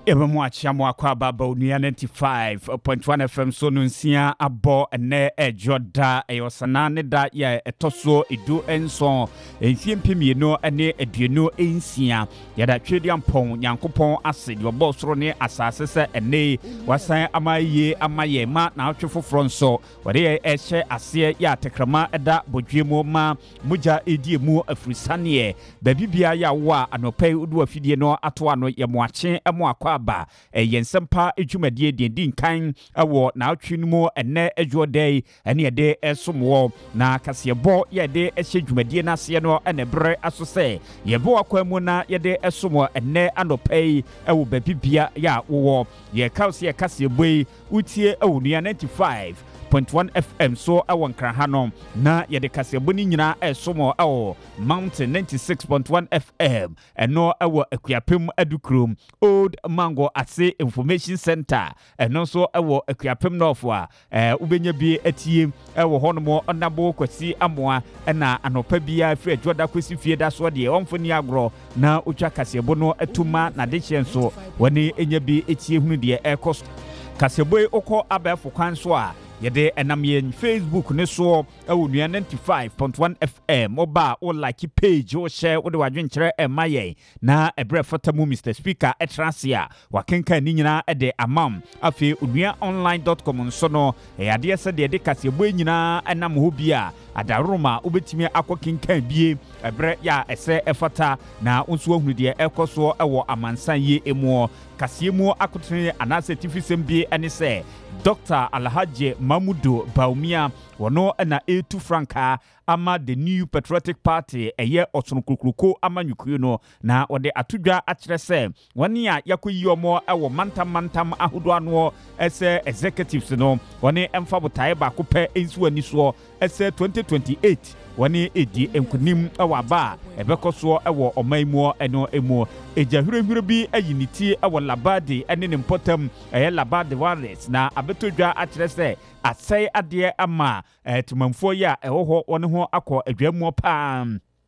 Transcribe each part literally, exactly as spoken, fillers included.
Ebe mwachi mwa kwa baba unia ninety-five point one F M so nunsia abo ene ejoda eyosanane da ya etoso edu enson enfie mpemieno ene edueno ensia yada twedi ampon nyankopon ase de obo soro ne asase se ene wasan amaye amaye ma na atwefo fronso wade eche ase ya tekrama eda bodwemu ma muja ediemu afrisane babibia ya wa anopai udu afidie no ato ano ye mwachi emwa aba yensempa edwumadie dindin kan awo na atwinmu enne edwodai ene de esomwo na kasebo ye de ehye dwumadie na se no ene bre asose yebo akwamu na ye de esomwo enne anopai ewo babibia ya wo ye kause ye kasebo utie ewo nua ninety-five point one F M so awon krahano na ye de kasebo ni nyina esomo awo Mountain ninety-six point one F M eno awo akuapem adukrom Old Mango Ase Information Center eno so awo akuapem nofo eh ubenya bi atie ewo honomo onabo kwasi amoa na anopa bia fre adwoda kwasi fie da so de omfoni agro na otwa kasebo no atuma na de chenso woni enya bi etie hunu de ekos kasebo okọ abefo kwan so a yede enam yen Facebook ne so ewo nua ninety-five point one F M oba o like page o share o de wadwenkyere emaye na ebre fatamu Mister Speaker etrasia wakenka ni nyina e de amam afi onua online dot com nso no e ade ese de de kasebo nyina enam ho bia adaroma obetimi akokenkan bie ebre ya ese efata na onso ahunu de ekoso ewo amansan ye emu kasiemu akotene anase tifisem bie ene se Doctor Alhaji Mamudu Baumia wono na etu franka ama the New Patriotic Party eye otonkukruko amanyukuyo no na wode atudwa akire se woni a yakoyi omo ewo mantam mantam ahodo ano ese executives no woni emfa botae ba kopɛ ensu ani so ese twenty twenty-eight woni edi enkunim awaba ebekoso ewo omaimu eno emu ejahurehuru bi ayiniti ewo labade ene ne mpotam eye labade wireless na abetodwa akire se asai ade ama etumamfo ya ehoho woni ho akọ adwamu pa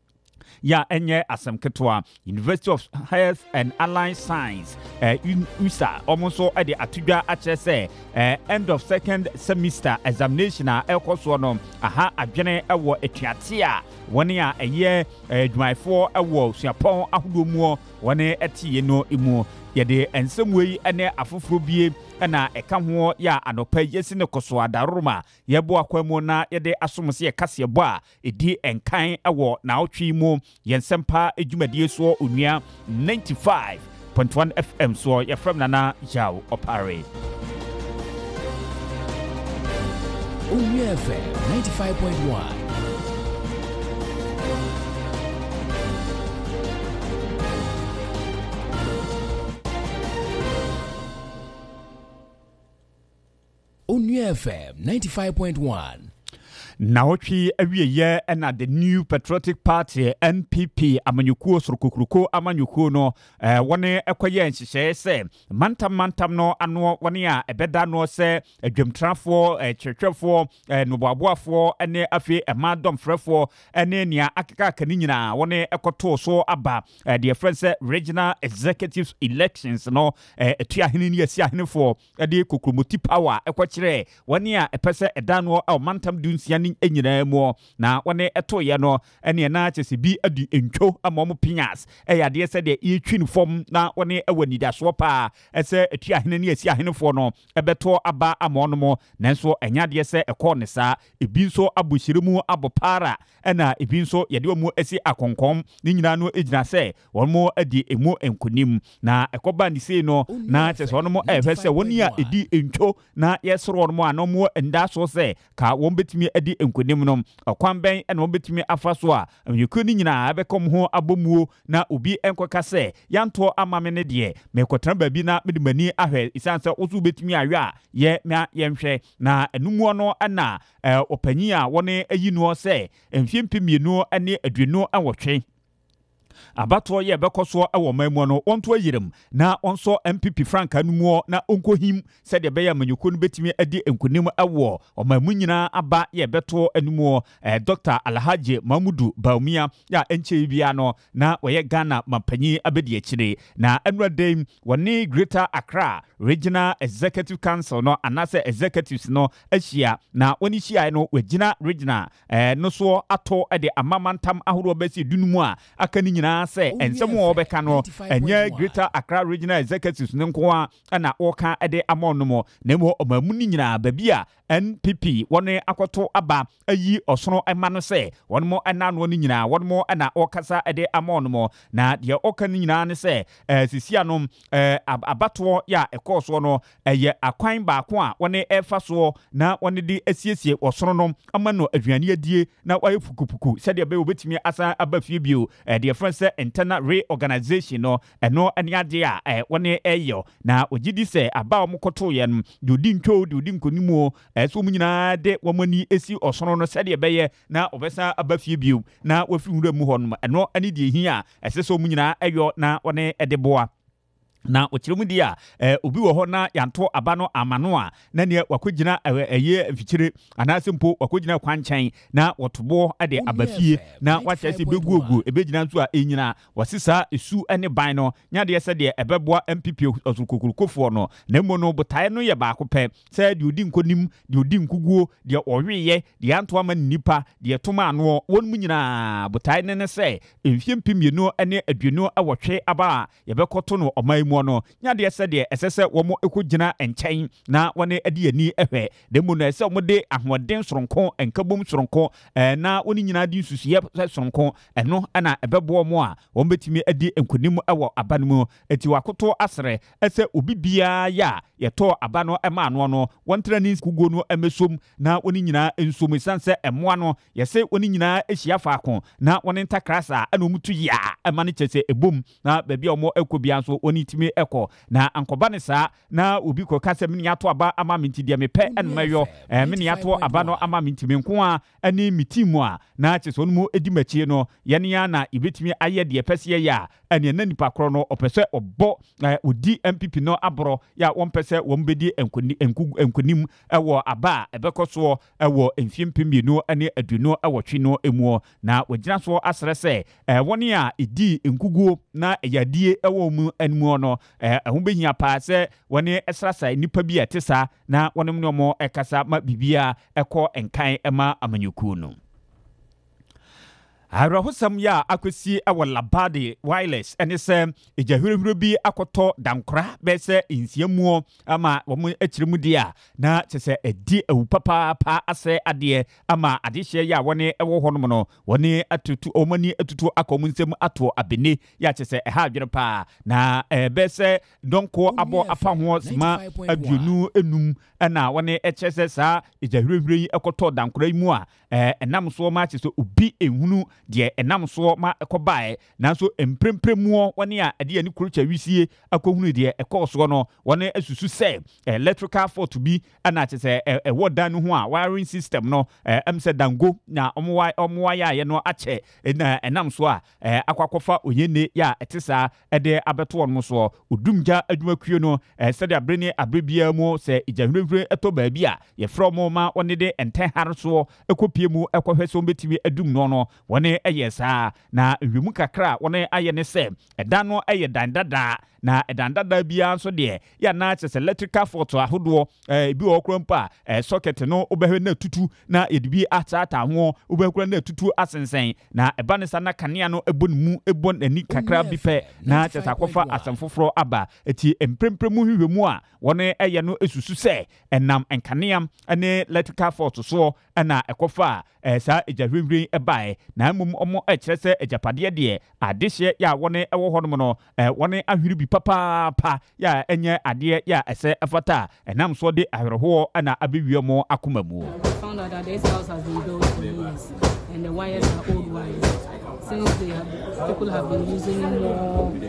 ya enye asemketwa University of Health and Allied Science eh U S A omonso ade atudwa akire se eh, end of second semester examination a ekoso no aha adwene ewo etuate a woni a eye adwumaifo ewo suapon ahodomu woni etie no emu yede ensemwei ene afoforo bie na eka ho ya anopa yesi ne koso adaroma yebo akwamu na yede asomse ye kasebo a edi enkan ewo na otwi mu yensempa edwumadie so onua ninety-five point one F M so ye from Nana Jao Opare Onua F M ninety-five point one. Onua F M ninety-five point one. Na otwi awieye na the New Patriotic Party N P P amanyukuo sorokokruko amanyukuo no eh woni ekoye nhihye se mantam mantam no ano woni a ebeda no se adwamtrafo eh twetwefo eh noboaboafo ene afi emadom frefo ene nia akeka kani nyina woni ekoto so aba eh the friends regional executives elections no eh etuahene ni asi ahenefo ede kokromoti power ekokire woni a epese edano o mantam dunsia enyina mu na wone eto ye no ene na chese bi adu entwo amom pinyas e yade se de etwin fom na wone awani da so pa ese etu ahene ne asi ahenefo no ebeto aba amonomo nanso enyade se ekọ ne sa ebi nso abohyiremu abopara ena ebi nso yade omu esi akonkom ni nyina no ejina se wonmo adi emu enkunim na ekoba ni sei no na chese wonmo efe se woni a edi entwo na yesoro wonmo anomo nda so se ka won betimi adi enkunim no akwamben ena won betimi afa so a anyuku ni nyina abekom ho abomuo na obi enkoka se yanto amame ne de mekotra ba bi na medimani ahwe isanse ozu betimi awe a ye ma yenhwe na enumuo no ana opanyi a wone ayi no se emfiempimienu ane aduonu awotwe abato ye bekoso e wo mamu no wonto ayiram na onso M P P Frank anumu na onkohim se de beya manyuko no betimi adi enkunim ewo omamu nyina aba ye beto anumu eh, Doctor Alhaji Mahmudu Baumia ya enche bia no na woye Ghana mampanyi abedi akire na enradem woni Greater Accra Regional Executive Council no anase executives no ahia na woni hia no wagina regional eh, no so ato de amamantam ahoro besi dunumu a aka ni nyina se ensem wo beka no enye Greater Accra Regional Executives ne nko a na woka de amonomo na mo omamu ni nyina babia N P P wone akoto aba ayi osono ema no se won mo ana no ni nyina won mo ana okasa de amonomo na de oka ni nyina ne se eh, sisia no eh, abato ya ekoso no eye akwan ba ko a wone efa so na wone di asiesie osono no ama no aduane adie na waye pukupuku se de be obetimi asa abafie bio eh, de friend internal reorganization no eno ene ade a eh, wone eyo na ogidi se aba omokoto ye no dodi ntwo dodi nkonimu eso munyina de wamani esi osono no se de beye na obesa abafie bio na wafi wura mu ho no eno ani de hi a ese so munyina eyo na wone edeboa na ochiremu dia eh, obi wo ho na yanto aba no amano a na ne wakogina eye mfikire anasempo wakogina kwanchan na wotobo ade abafie na wakyese beguogu ebegina nso a enyina wasisa esu ene ban no nya de se de ebeboa M P P osukokurukofo no na mo no botae no ye ba ko pe se de odi nkonim de odi nkuguo de oweyeye de yanto ama nipa de toma ano won mu nyina botae ne ne se emfie mpimienu ene aduonu awotwe aba ye bekoto no omai no nya de ese de esese wo mo ekogina enchen na wone ade ani ehwe de mu no ese mo de ahoden soronko enkabom soronko eh, na woni nyina di susuye soronko eno ana ebebo mo a wo betimi adi enkonim ewo abanmu eti wakoto asre ese obi bia ya yeto abano ema ano no wontra ni kugo no emesom na woni nyina ensom sanse emoa no yese woni nyina ehia faako na woni ntakrasa ana omutu ya ema ne chese ebom na baabi omo ekobia so woni timi eko na ankobane sa na obi ko kase mini ato aba ama minti dia mepe enmeyo eh, mini ato aba no ama minti menko a ani mitimu a na chese mu edi machie no yene ya na ibetimi aye de pese ya ene na nipa kro no opese obo eh, odi M P P no abro ya wompese wombedi enkoni enku enkonim ewo aba ebekoso ewo emfiempemienu ene aduno ewotwe no emu na wagina so asrese eh, woni a edi enkuguo na eyadie ewo mu enmu no eh ehun behia pa se woni esrasa nipa bi etesa na wonim no mo ekasa ma bibia eko enkan ema amanyuku no Arahusam ya akwesi awo labade wireless ene se ejahurehuro bi akoto dankora bese insiamuo ama wo echiremu dia na chese edi ewu papa pa ase ade ama adehye ya woni ewo honom no woni atutu omani atutu akomunsem ato abene ya chese eha adwere pa na e bese donko abo apa ho sima aduonu enum na woni echese sa ejahurehuro yi akoto dankora mu a enam so ma chese obi ehunu de enam so ma ekobae nanso emprempremu woni a ade ani kurucha wisie akohunu de ekoso no woni asusu se electrical fault bi ana chese e wodan ho a wiring system no em se dango na omwa omwa ya ye no ache na enam so a akwakofa oyene ya etisa ede abeto no so odumja adwumakuo no se de abrene abrebia mu se ijahurehuro eto ba bi a ye from ma woni de enten harso ekopie mu ekohweso betimi adum no no woni yesa na wimu kakra woni aye ne se eda no aye dandada na edandada bia so de ya na chese electrical fault ahodo eh bi okrampa eh socket no obehwe na tutu na edibi atata ho obehwe na tutu asensen na eba ne sana kanea no ebonmu ebon ani kakra bi pe na chese akofa asemfoforo aba eti emprempremu hwehwemu a woni aye no esusu se enam enkanea ene electrical fault so na ekofa eh sa ejahwehwe ebae na mum omo echese ejapade de adehye ya woni ewo honom no eh woni ahwiri bi papa pa ya enye ade ya ese afata enam so de ahwereho na abewiemo akomamu. Found out that this house has been built for years and the wires are old wires. Since they have, people have been using more um,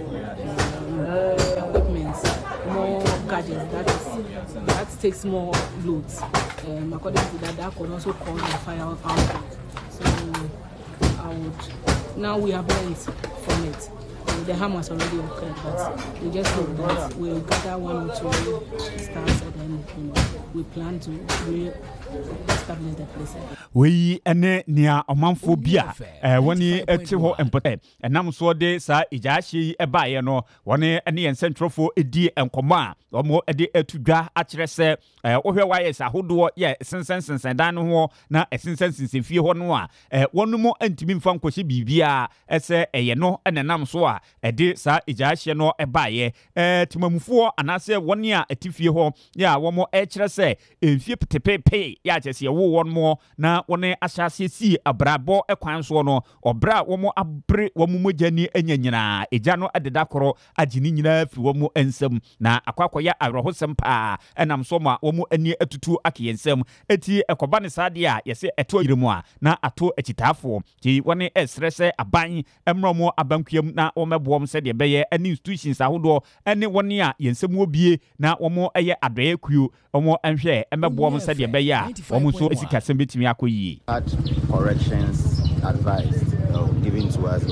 equipment, more gadgets, that is, that takes more loads. Um, according to that, that could also cause a fire outbreak. So I would now we have learned from it. The harm has already occurred, but we just hope that we'll gather one or two stars and then, you know, we plan to re-establish the place. We ene nia omanfobia eh woni eti ho empote enam so de sa ijashi ebaye no woni ene yen centralfo edi enkomo a omo ede atudwa akire se eh ohwe wayes ahodo ye sensen sensen dan ho na esensen sensen fie ho no a eh wonu mo antimi mfa nkohye bibia ese eye no enenam so a ede sa ijashi no ebaye eh timamufo anase woni a etifie ho ya wo mo ekire se enfie petepepe ya chese wo won mo na wone ahyase si abrabo ekwan so no obra wo mo abre wo mo mogani anyanyina eja no adeda koro agini nyina fi wo mo ensem na akwakoya awrohosem pa enam so ma wo mo ani atutu akiyensem eti ekoba ne sade a yese eto yiremu a na ato ekitafo ti wone esrese aban emromo abankuam na wo mebom se de beye ani institutions ahodo ene wone a yensem obie na wo mo eye adoye kuo wo mo enhwe emebom se de beye a wo mo so esikasem betimi akoyi. Had corrections advised uh, given to us by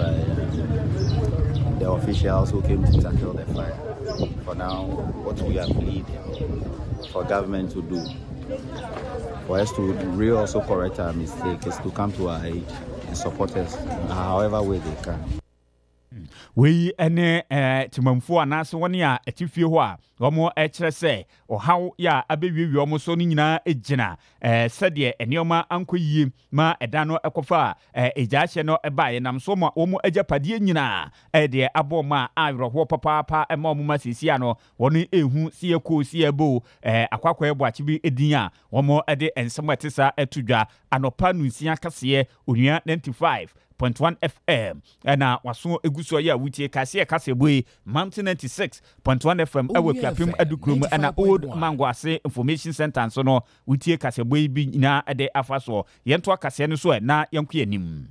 uh, the officials who came to tackle the fire. For now, what we are pleading for government to do, for us to really also correct our mistake, is to come to our aid and support us however way they can. We ene eh timamfo anase woni a etifie ho a omo ekire se ohaw ya abewiwi omo so no nyina egina eh sede enioma ankoyie ma eda no ekofa eh ejaahye no ebaye nam so ma omo agyapadie nyina eh de aboma awroho papa ema omo masisia no woni ehu sie ko sie bo eh akwakwa ebo achibi edin a omo ede ensem etisa etudwa anopa nunsia kase onua ninety-five point one F M ena waso eguso ya wutie kase kase boy Mountain ninety-six point one F M ewe kwapem adukrum ena Old Mangwase Information Center so no wutie kase boy bi na ede afaso yento kase no so na yenko yanim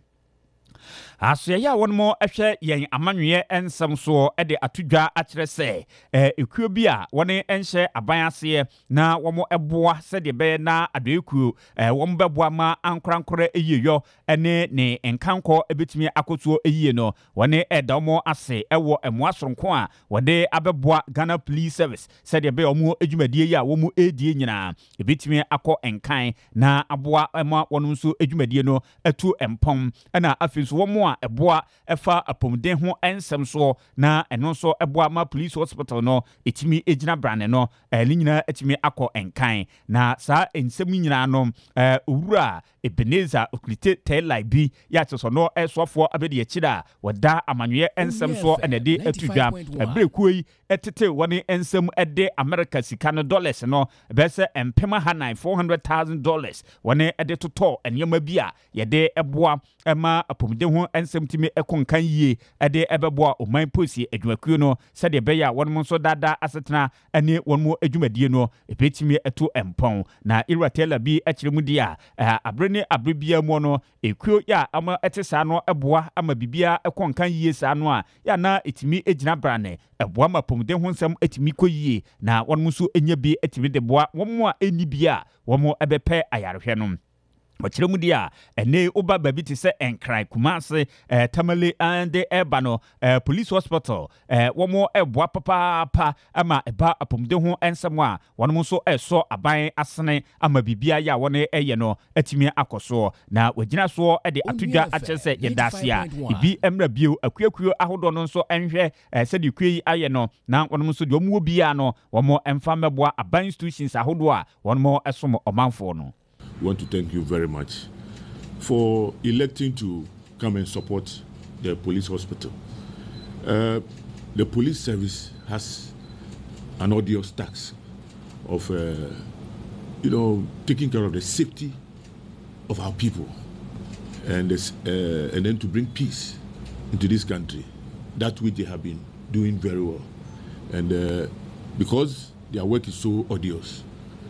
aso ya won mo ehwe yen amanwe ensem so ede atudwa akire se eh ekuo bi a woni enhye aban ase na womo eboa se de be na adoekuo eh wom beboa ma ankorankora eyeyo ene ne enkanko ebetimi akotuo eyie no woni edomo ase ewo emoasoronko a wode abeboa Ghana Police Service se de be omo edwumadie ya womo edie nyina ebetimi akọ enkan na aboa ema wonu so edwumadie no atu empom na afinso womo a eboa efa apomden ho ensem so na eno so eboa ma police hospital no etimi ejina brane no eli nyina etimi akọ enkan na sa ensem nyina no eh owura Ebenezer Oklite Telai bi ya cheso no esofo abedi echida wada amanwe ensem so enede atudwa ebrekuyi etete woni ensem ede America sika no dollars no bese empema hanan four hundred thousand dollars woni ede toto enyema bia yede eboa ema apomde ho ensem timi ekonkan yie ede ebeboa oman posi adwakuo no sede beya wonmo so dada asetena ene wonmo adwumadie no ebetimi eto empon na Iratela bi ekiremu dia abre ne abribia mu no ekuo ya ama etesa no eboa ama bibia ekonkan yie sa no a ya na etimi ejina brane eboa mapomde ho nsem etimi koyie na wonmo so enya bi etimi de boa wonmo a eni bia wonmo ebepe ayarehwe no Wachiremu dia ene oba baby ti se enkrai Kumase eh, Tamale ande eba no eh, police hospital eh, womo eboa papa pa ama eba apomde ho ensem a wono so eso aban asene ama bibia ya wone eye no atimi akoso na wagina so e de atudwa achese yedasia ibi emra bio akuakuo ahodo no so enhwe eh, se de kuyi aye no na wono so de omo bia no womo emfa meboa aban institutions ahodo a wono esom omanfo no. We want to thank you very much for electing to come and support the police hospital. Uh, the police service has an odious tax of, uh, you know, taking care of the safety of our people and, this, uh, and then to bring peace into this country, that which they have been doing very well. And uh, because their work is so odious,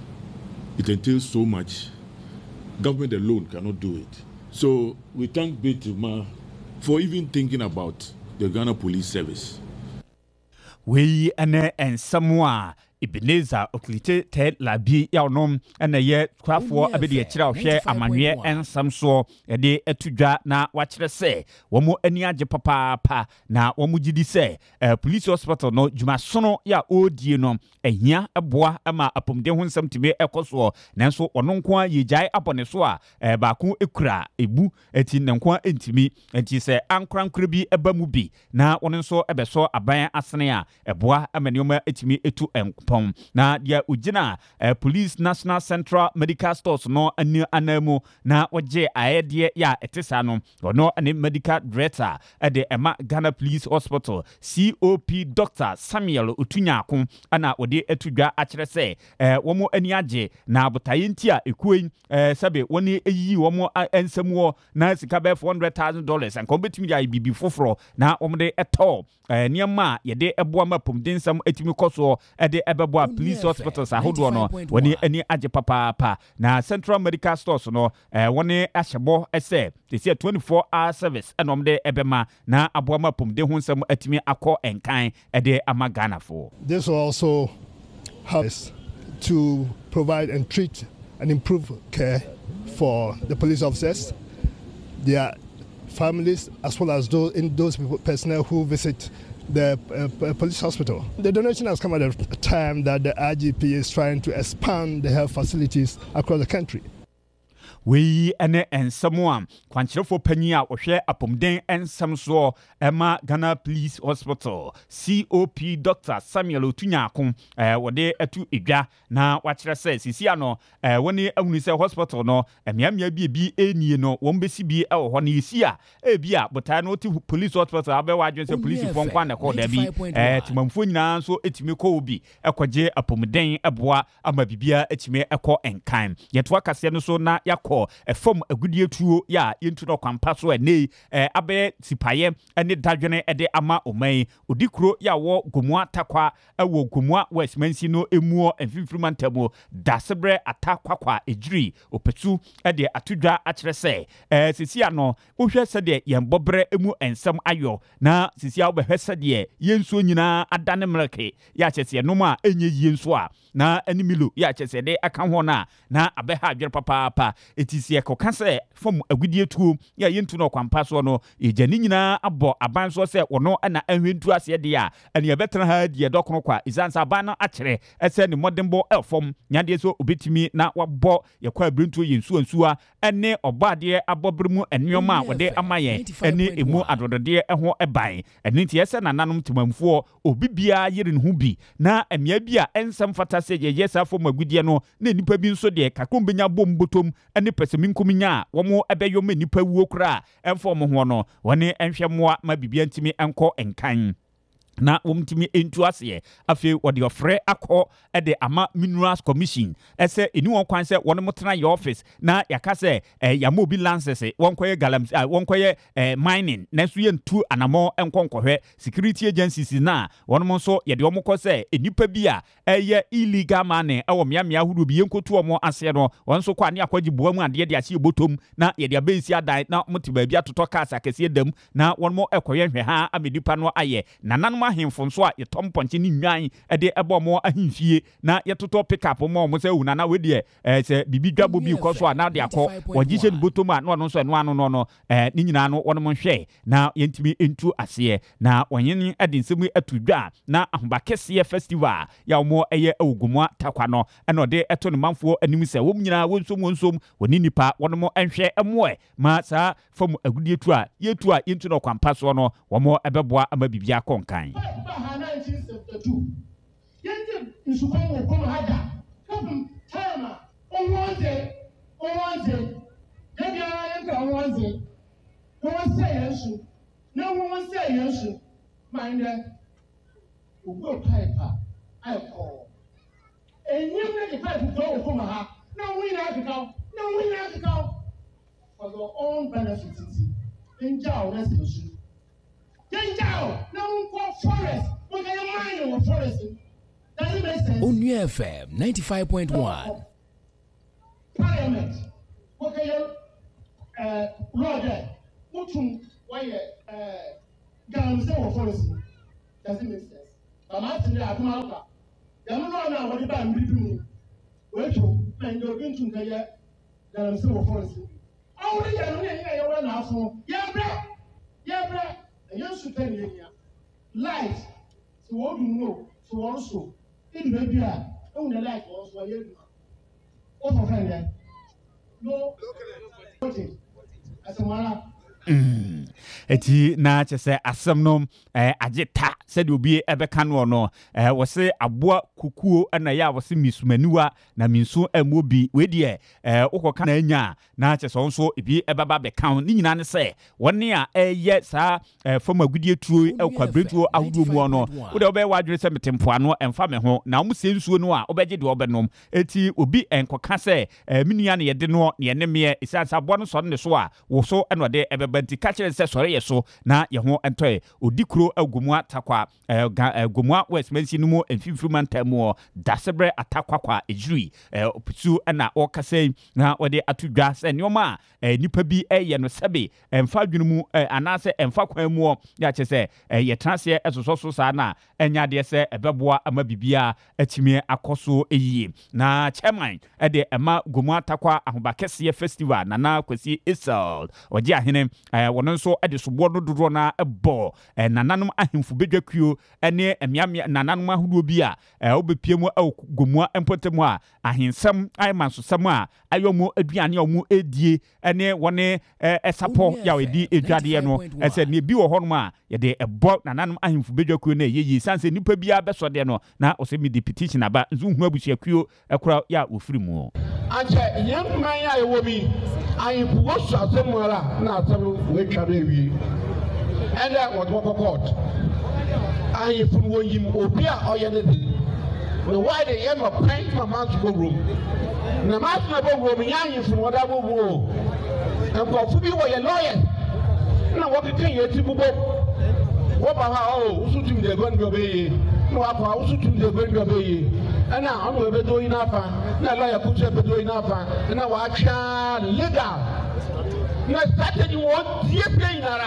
it entails so much. Government alone cannot do it. So we thank Betuma for even thinking about the Ghana Police Service. We ene ensem a Ebenezer Oklite Ted Labi ya onom ena ye kwafoɔ abedi akyira ohwɛ amanwe ensam so de etudwa na wakyerɛ sɛ wɔn ani agye papaapa na wɔn gidi sɛ police hospital no dwumasono ya odie no ehia eboa ama apomde ho nsɛm timi ɛkɔsoɔ nanso ɔno nko a yegyae abɔne so a baako ekura ebu eti ne nko a entimi enti sɛ ankorankora bi eba mu bi na wɔn nso ɛbɛso aban asene a eboa ama nneɛma etimi etu enkpɔm na dia ugina police national central medical stores no ani anamu na wɔgye ayɛdeɛ ya etesa no ɔno ne medical director ɛde ɛma Ghana Police Hospital C O P Doctor Samuel Otunyako ana wɔde etudwa akyerɛ sɛ eh wɔn ani agye na abotaye nti a ekuo eh sɛbe wɔne eyi wɔn ensɛm wɔ na sika bɛ four hundred thousand dollars and betimi ya bibi foforo na wɔn de ɛtɔ eh nneɛma yɛde ɛboa ma pomdensɛm etimi kɔso ɛde ɛbɛboa police hospitals ahodoɔ no wɔne ani agye papaapa na Central Medical Stores no eh wɔne ahyɛbɔ ɛsɛ tesi twenty-four hour service ɛnom de ɛbɛma na aboa ma pomde ho nsɛm etimi akɔ enkan ɛde ama Ghana for. This also helps to provide and treat and improve care for the police officers, their families, as well as those in those people, personnel who visit the uh, police hospital. The donation has come at a time that the I G P is trying to expand the health facilities across the country. We ene ensamo kwankyerefo panyi a ohwe apomden ensam so ema Ghana Police Hospital C O P Doctor Samuel Otunyako eh wode atu edwa na wakyerɛ sɛ sisi ano eh woni ahunu sɛ hospital no emiamia bi bi enie no wɔn besi bi ɛwɔ hɔ ne yesi a ebi a botaa no ti police hospital abɛwa adwen sɛ police fo nkwa na kɔ da bi eh timamfo nyinaa nso etimi kɔ obi ɛkɔgye apomden ɛboa ama bibia etimi ɛkɔ enkan yeto akase no so na yakɔ a form a good year tuo ya into no kwampaso ene eh abe sipaye ene dadwene ede ama omai odikuro ya wo gomua takwa ewo gomua westmansi no emuo enfimfrimantamo dasebre atakwa kwa ejiri opetu ede atudwa akyere se eh sisia no wohwe se de yembobre emu ensem ayo na sisia wo behwe se de yensuo nyina adane mleke ya kyese no ma enye yensuo a na enimilo ya kyese de aka ho na na abeha adwere papa papa etisi ekoka se fom agudie tuo ya yentu no kwampa so no ejani nyina abo aban so se wono na ahwentu ase de a ene yebetena ha die dokono kwa izansa aban no akyere ese ne modembo elfom nyade so obetimi na wabo yekwa abrentu yensu ansuwa ene obade abobremu enwoma wode amaye ene emu adodode eho eban ene nti ese nananom timamfuo obibia yire ne hu bi na emia bi a ensem fata se ye sa fom agudie no na nipa bi nso de kakombenya bom botom ene peseminkuminya womo ebeyo me nipa wuo kra enfo mo ho no wone enhwemoa ma bibia ntimi enko enkan na womtimi entu ase afi wode ofre akọ ede ama Minerals Commission ese eni won kwan se won motena your office na yakase eh, ya mobi lances won koye galams uh, won koye eh, mining na so yentu anamo enkonkohwe security agencies na won mo so ye de omko se enipa bi a eye illegal mane ewo miamia hudu bi yenkotu omo ase no won so kwa ne akwaji boa mu ade de ase botom na ye de abensi adai na motiba bi atoto kasa kese dem na won mo ekoye hwe ha amedipa no aye nanan ahemfo nso a yetom ponche ni nwan ede ebo mo ahemfie na yetoto pick up mo mo se una na we de eh se bibi dwabo bi ko so a na de akọ wogise ni botom a no no so eno ano no no eh ni nyina no wono mo hwe na yentimi entu ase na wonyeni ade nsemu atudwa na ahobakese festival ya mo eye ogumwa takwa no eno de eto ne manfo anim se wom nyina wonsom wonsom woni nipa wono mo enhwe emoe ma sa fam agudie tu a yetu a yentu no kwampa so no wo mo ebeboa ama bibia konkan nineteen seventy-two yende nsukwan wo kom haja kom tama onwonze onwonze yebia yenda onwonze won say yesu na won say yesu mande ogo pipe ai ko enyim ne pipe do wo kom ha na win na kika na win na kika for your own benefit enja o research enja na won forest. Only F M ninety-five point one. Parliament. Okay, uh, Roger, Mutum, why, uh, Gams, or forest. Doesn't make sense. But I'm asking you, yamu no na wodi ba mbidu mu weto na ndo bintu nkaya yamu se wo force awuri yamu ne ya yawa na afo yebra yebra eyesu tani enya light so wo do no so wo so e do bia e wona light wo so ye do o so fa nda no okay asamara Mm. Eti na chese asem no eh ageta said obi ebeka no no eh wo se aboa kukuo na ya wo se misumaniwa na minsu amobi we die eh ukoka na anya na chese onso ebi ebaba be kan ni nyina ne se woni a eye sa eh fama gudie tuo ekwadretuo ahodo mu no wo de obe wadwere se metempo ano emfa me ho na wo se nsuo no a obeje de obenom eti obi enkoka se eh minua ne ye de no ne ne me isansa aboa no so ne so a wo so eno de ebe banti kachere se sore yeso na ye ho entoe odikuro agumua takwa agumua westmensi no mu enfimfruman tamu dasebre atakwa kwa ejuri opusu na okase na ode atudwa se nyoma nipa bi eye no sebe emfa dwunumu anase emfa kwan mu ya chese ye transe esoso sa na enya de se ebeboa ama bibia atimi akoso eyi na chairman ede ema gumua takwa ahobakese festival na na kwasi isal oje ahene wono nso ade sobo no dodo na ebo nananom ahemfu bedwakuo ene emiamia nananom ahodo bi a obepie mu gomua empotemu a ahensam aymansosam a ayomo aduane omu edie ene wone esapo ya edi edwade no ese ne bi wo honom a ye de ebo nananom ahemfu bedwakuo na yeyi sanse nipa bia besode no na osemi de petition aba nzu hu abusuakuo ekura ya ofirimu anche yemman ya yewomi ahemfu wo so asemura na asem we tware wi and that was what court ahemfu wo yim obi a oyene the why the end of paying my man to go room na man to go room ya ahemfu wo da bobo and ko fu bi wo ye lawyer na wo ke ye ti bubo wo ba ha o usu tim de gon go be no apa usu tim de gon go be ana onu ebe do ina fa na lawyer ku se be do ina fa na wa twa legal na strategy wo die pe inara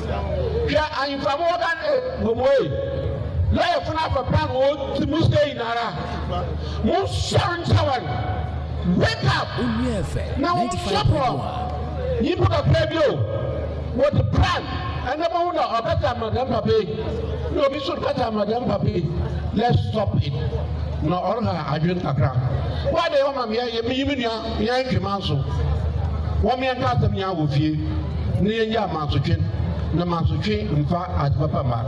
ja ahemfu mo ga go moy lawyer funa fa plan wo ti mu stay inara mo sharon tawan wake up now ninety-five point one you put a preview what the plan and the one of better madam papi no be so better madam papi let's stop it no all her adwin kakra why they want me ya me yimi nua ya ntwemanso wo me anta asem nya wo fie ne ya mansotwe na mansotwe mfa adpapa ma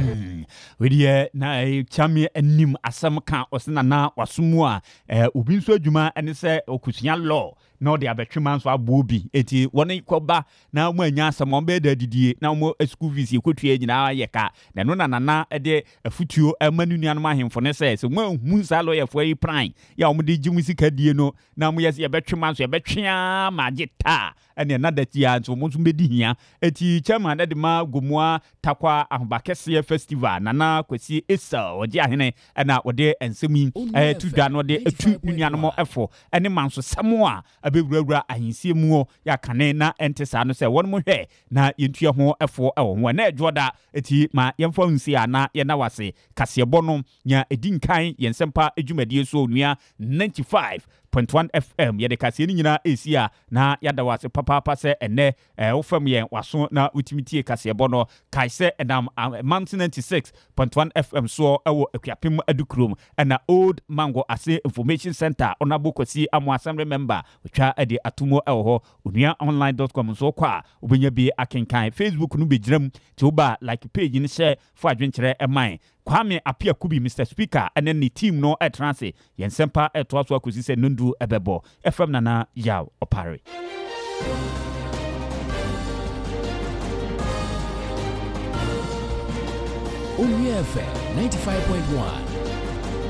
Wedie na chami anim asam ka osena na wasomu a obi nso adwuma ene se okusunya law na de abetwema nso abobi eti woni koba na mo anya asam on be da didie na mo school fees ekotua nyina yeka na no na nana de afutuo amanunuanom ahemfo ne se se mo hu sa lawyer fo yi pran ya mo de gimu sika die no na mo yesi abetwema nso abetwea magita ene na datia nso mo nso bedi hia eti chama na de ma gomua takwa ahobakese festival nana kwesi esa oje ahene na ode ensemi eh tudwa no de etu nuanom efo ene manso samo a abewurawura ahinsie mu ya kane na entesa no se won mo hwe na yentua ho efo ewo ho na edwoda eti ma yemfa nsi ana ye na wase kasebo no nya edinkan yensempa edwumadie so onua ninety-five point one F M ye de kase ni nyina esia na yada wase papa papa se ene eh ofam ye waso na utimitie kasebo no kaise enam Mountain ninety-six point one F M so ewo akuapem adukrom na Old Mango Ase Information Center onabokwasi amo assembly member otwa ade atomo ewo ho onua online dot com so kwa obenya bi akenkan Facebook no begiram ti oba like page ni share for adwenkyere eman Kwame Apia Kubi Mister Speaker and then the team no at transit yen sempa et was what could say nundu ebebo F M nana yaw opare O U F M ninety-five point one